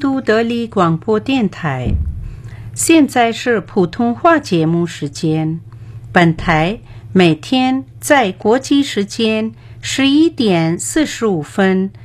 都德里广播电台。现在是普通话节目时间。本台每天在国际时间11点45分